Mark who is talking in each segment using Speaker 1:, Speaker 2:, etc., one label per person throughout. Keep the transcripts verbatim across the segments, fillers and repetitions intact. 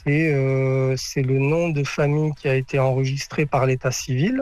Speaker 1: c'est euh, c'est le nom de famille qui a été enregistré par l'état civil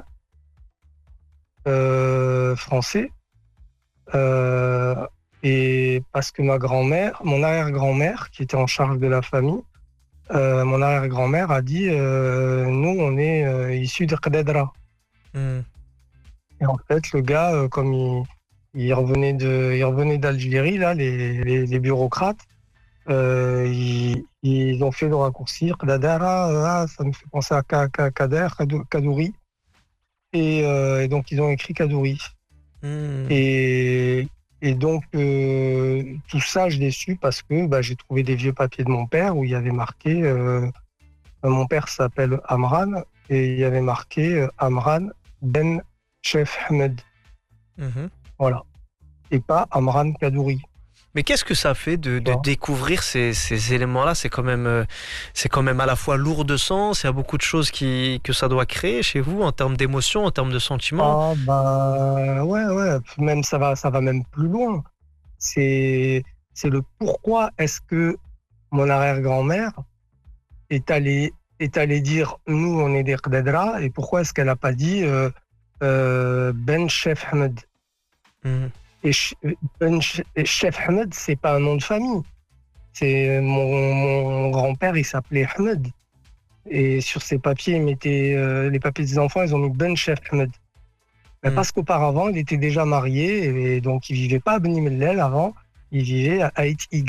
Speaker 1: euh, français. Euh, et parce que ma grand-mère, mon arrière-grand-mère, qui était en charge de la famille, euh, mon arrière-grand-mère a dit euh, nous, on est euh, issus de Qadadra.
Speaker 2: Hmm.
Speaker 1: Et en fait, le gars, euh, comme il, il revenait de, il revenait d'Algérie, là, les, les, les bureaucrates, euh, ils, ils ont fait le raccourci. Qadadra, euh, ah, ça me fait penser à Ka- Ka- Kader, Kadou- Kadouri. Et, euh, et donc, ils ont écrit Kadouri.
Speaker 2: Hmm.
Speaker 1: Et, et donc, euh, tout ça, je l'ai su parce que bah, j'ai trouvé des vieux papiers de mon père où il y avait marqué, euh, mon père s'appelle Amran, et il y avait marqué euh, Amran Ben Chef Ahmed.
Speaker 2: Mhm.
Speaker 1: Voilà. Et pas Amran Kadouri.
Speaker 2: Mais qu'est-ce que ça fait de,
Speaker 1: Tu
Speaker 2: de
Speaker 1: vois.
Speaker 2: découvrir ces, ces éléments-là? C'est quand même, euh, c'est quand même à la fois lourd de sens. Il y a beaucoup de choses qui, que ça doit créer chez vous en termes d'émotions, en termes de sentiments.
Speaker 1: Ah, bah, ouais, ouais. Même, ça va, ça va même plus loin. C'est, c'est le pourquoi est-ce que mon arrière-grand-mère est allée, est allée dire nous, on est des Qdadra, et pourquoi est-ce qu'elle n'a pas dit euh, euh, Ben Chef Ahmed.
Speaker 2: Mhm.
Speaker 1: Et Ch- Ben Ch- et Chef Ahmed, c'est pas un nom de famille. C'est mon, mon grand-père, il s'appelait Ahmed. Et sur ses papiers, il mettait euh, les papiers des enfants, ils ont mis Ben Chef Ahmed. Mais
Speaker 2: Mhm.
Speaker 1: parce qu'auparavant, il était déjà marié, et donc il vivait pas à Beni Mellel avant, il vivait à Haït